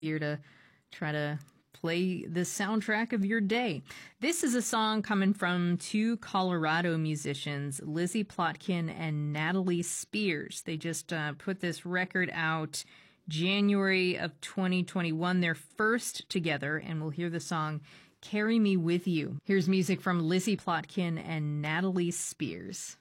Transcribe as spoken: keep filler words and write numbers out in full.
here to try to play the soundtrack of your day. This is a song coming from two Colorado musicians, Lizzie Plotkin and Natalie Spears. They just uh, put this record out January of twenty twenty-one, their first together, and we'll hear the song Carry Me With You. Here's music from Lizzie Plotkin and Natalie Spears.